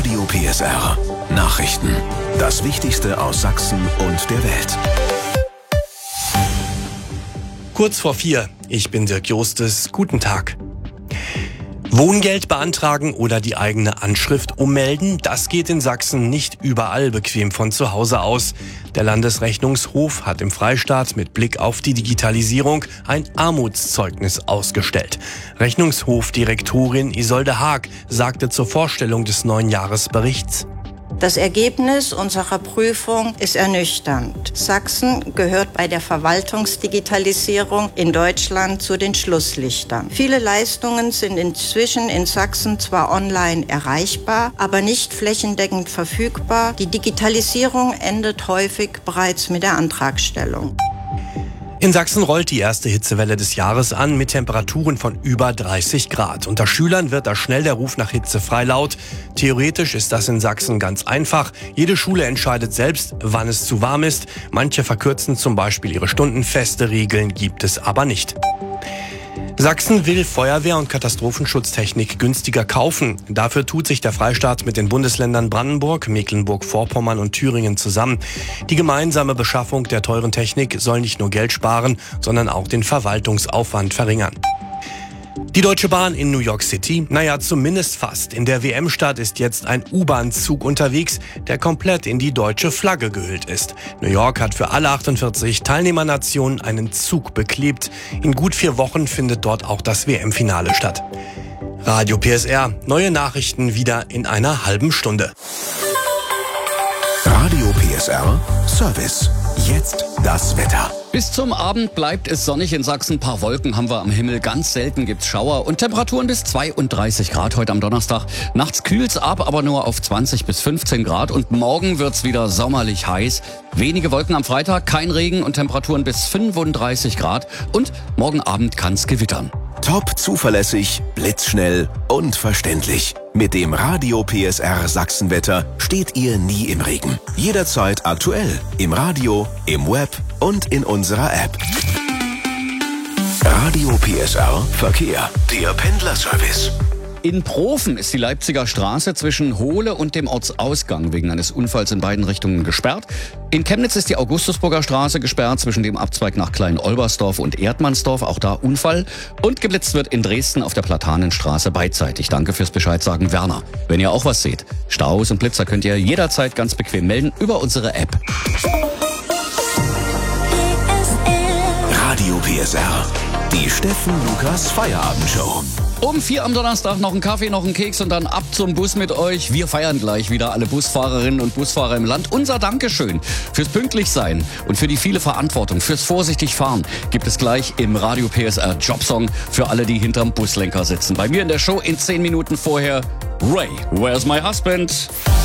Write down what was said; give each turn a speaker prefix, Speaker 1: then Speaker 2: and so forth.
Speaker 1: Radio PSR. Nachrichten. Das Wichtigste aus Sachsen und der Welt.
Speaker 2: Kurz vor 4. Ich bin Dirk Jostes. Guten Tag. Wohngeld beantragen oder die eigene Anschrift ummelden, das geht in Sachsen nicht überall bequem von zu Hause aus. Der Landesrechnungshof hat im Freistaat mit Blick auf die Digitalisierung ein Armutszeugnis ausgestellt. Rechnungshofdirektorin Isolde Haag sagte zur Vorstellung des neuen Jahresberichts:
Speaker 3: Das Ergebnis unserer Prüfung ist ernüchternd. Sachsen gehört bei der Verwaltungsdigitalisierung in Deutschland zu den Schlusslichtern. Viele Leistungen sind inzwischen in Sachsen zwar online erreichbar, aber nicht flächendeckend verfügbar. Die Digitalisierung endet häufig bereits mit der Antragstellung.
Speaker 2: In Sachsen rollt die erste Hitzewelle des Jahres an mit Temperaturen von über 30 Grad. Unter Schülern wird da schnell der Ruf nach Hitze frei laut. Theoretisch ist das in Sachsen ganz einfach. Jede Schule entscheidet selbst, wann es zu warm ist. Manche verkürzen zum Beispiel ihre Stunden. Feste Regeln gibt es aber nicht. Sachsen will Feuerwehr- und Katastrophenschutztechnik günstiger kaufen. Dafür tut sich der Freistaat mit den Bundesländern Brandenburg, Mecklenburg-Vorpommern und Thüringen zusammen. Die gemeinsame Beschaffung der teuren Technik soll nicht nur Geld sparen, sondern auch den Verwaltungsaufwand verringern. Die Deutsche Bahn in New York City? Naja, zumindest fast. In der WM-Stadt ist jetzt ein U-Bahn-Zug unterwegs, der komplett in die deutsche Flagge gehüllt ist. New York hat für alle 48 Teilnehmernationen einen Zug beklebt. In gut 4 Wochen findet dort auch das WM-Finale statt. Radio PSR. Neue Nachrichten wieder in einer halben Stunde.
Speaker 1: Radio PSR Service. Jetzt das Wetter.
Speaker 4: Bis zum Abend bleibt es sonnig in Sachsen. Ein paar Wolken haben wir am Himmel. Ganz selten gibt's Schauer und Temperaturen bis 32 Grad heute am Donnerstag. Nachts kühlt's ab, aber nur auf 20 bis 15 Grad. Und morgen wird's wieder sommerlich heiß. Wenige Wolken am Freitag, kein Regen und Temperaturen bis 35 Grad. Und morgen Abend kann's gewittern.
Speaker 1: Top zuverlässig, blitzschnell und verständlich. Mit dem Radio PSR Sachsenwetter steht ihr nie im Regen. Jederzeit aktuell. Im Radio, im Web und in unserer App. Radio PSR Verkehr. Der Pendlerservice.
Speaker 4: In Profen ist die Leipziger Straße zwischen Hohle und dem Ortsausgang wegen eines Unfalls in beiden Richtungen gesperrt. In Chemnitz ist die Augustusburger Straße gesperrt zwischen dem Abzweig nach Klein-Olbersdorf und Erdmannsdorf. Auch da Unfall. Und geblitzt wird in Dresden auf der Platanenstraße beidseitig. Danke fürs Bescheidsagen, Werner. Wenn ihr auch was seht, Staus und Blitzer könnt ihr jederzeit ganz bequem melden über unsere App.
Speaker 1: Radio PSR. Die Steffen Lukas Feierabendshow.
Speaker 4: Um 4 am Donnerstag noch einen Kaffee, noch einen Keks und dann ab zum Bus mit euch. Wir feiern gleich wieder alle Busfahrerinnen und Busfahrer im Land. Unser Dankeschön fürs Pünktlichsein und für die viele Verantwortung, fürs vorsichtig Fahren gibt es gleich im Radio PSR Jobsong für alle, die hinterm Buslenker sitzen. Bei mir in der Show in 10 Minuten vorher Ray, Where's My Husband?